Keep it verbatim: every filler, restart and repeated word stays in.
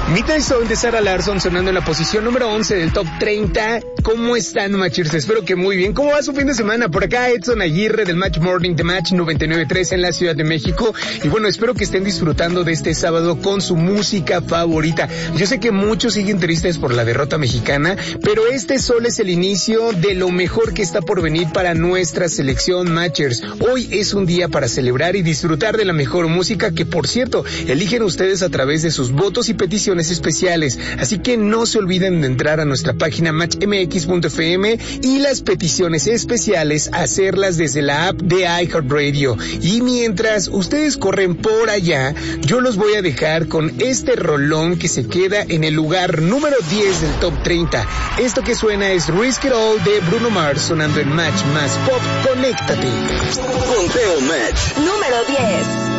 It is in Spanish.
Midnight Song de Sarah Larsson sonando en la posición número once del Top treinta. ¿Cómo están, Matchers? Espero que muy bien. ¿Cómo va su fin de semana? Por acá Edson Aguirre del Match Morning de Match noventa y nueve punto tres en la Ciudad de México. Y bueno, espero que estén disfrutando de este sábado con su música favorita. Yo sé que muchos siguen tristes por la derrota mexicana, pero este solo es el inicio de lo mejor que está por venir para nuestra selección, Matchers. Hoy es un día para celebrar y disfrutar de la mejor música que, por cierto, eligen ustedes a través de sus votos y peticiones especiales. Así que no se olviden de entrar a nuestra página match m x punto f m y las peticiones especiales hacerlas desde la app de iHeartRadio. Y mientras ustedes corren por allá, yo los voy a dejar con este rolón que se queda en el lugar número diez del Top treinta. Esto que suena es Risk It All de Bruno Mars sonando en Match Más Pop. Conéctate. Conteo Match. Número diez.